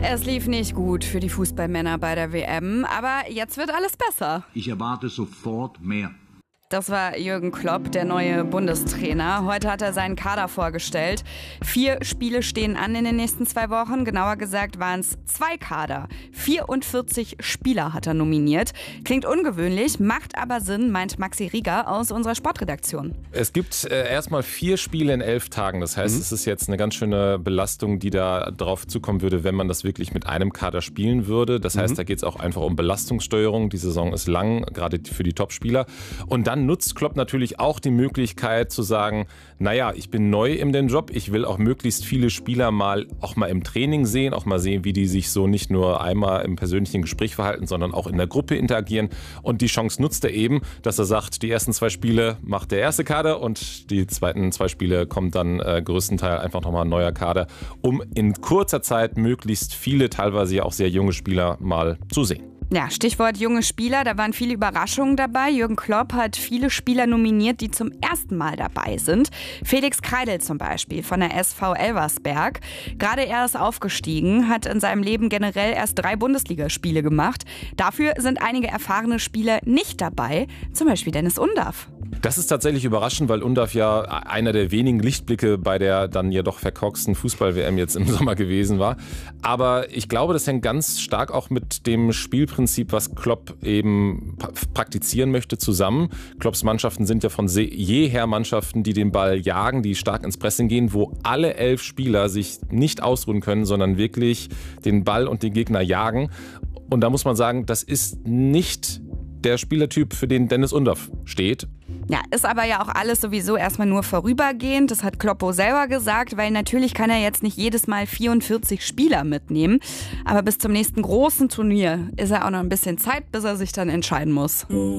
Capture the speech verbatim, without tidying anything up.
Es lief nicht gut für die Fußballmänner bei der W M, aber jetzt wird alles besser. Ich erwarte sofort mehr. Das war Jürgen Klopp, der neue Bundestrainer. Heute hat er seinen Kader vorgestellt. Vier Spiele stehen an in den nächsten zwei Wochen. Genauer gesagt waren es zwei Kader. vierundvierzig Spieler hat er nominiert. Klingt ungewöhnlich, macht aber Sinn, meint Maxi Rieger aus unserer Sportredaktion. Es gibt äh, erstmal vier Spiele in elf Tagen. Das heißt, mhm. es ist jetzt eine ganz schöne Belastung, die da drauf zukommen würde, wenn man das wirklich mit einem Kader spielen würde. Das heißt, mhm. da geht es auch einfach um Belastungssteuerung. Die Saison ist lang, gerade für die Topspieler. Und dann nutzt Klopp natürlich auch die Möglichkeit zu sagen, naja, ich bin neu in dem Job, ich will auch möglichst viele Spieler mal auch mal im Training sehen, auch mal sehen, wie die sich so nicht nur einmal im persönlichen Gespräch verhalten, sondern auch in der Gruppe interagieren. Und die Chance nutzt er eben, dass er sagt, die ersten zwei Spiele macht der erste Kader und die zweiten zwei Spiele kommt dann äh, größtenteils einfach nochmal ein neuer Kader, um in kurzer Zeit möglichst viele, teilweise ja auch sehr junge Spieler mal zu sehen. Ja, Stichwort junge Spieler, da waren viele Überraschungen dabei. Jürgen Klopp hat viele Spieler nominiert, die zum ersten Mal dabei sind. Felix Kreidl zum Beispiel von der S V Elversberg. Gerade er ist aufgestiegen, hat in seinem Leben generell erst drei Bundesligaspiele gemacht. Dafür sind einige erfahrene Spieler nicht dabei, zum Beispiel Dennis Undaff. Das ist tatsächlich überraschend, weil Undaff ja einer der wenigen Lichtblicke bei der dann ja doch verkorksten Fußball-W M jetzt im Sommer gewesen war. Aber ich glaube, das hängt ganz stark auch mit dem Spielprinzip, was Klopp eben praktizieren möchte, zusammen. Klopps Mannschaften sind ja von jeher Mannschaften, die den Ball jagen, die stark ins Pressing gehen, wo alle elf Spieler sich nicht ausruhen können, sondern wirklich den Ball und den Gegner jagen. Und da muss man sagen, das ist nicht der Spielertyp, für den Dennis Undaff steht. Ja, ist aber ja auch alles sowieso erstmal nur vorübergehend. Das hat Kloppo selber gesagt, weil natürlich kann er jetzt nicht jedes Mal vierundvierzig Spieler mitnehmen. Aber bis zum nächsten großen Turnier ist er auch noch ein bisschen Zeit, bis er sich dann entscheiden muss.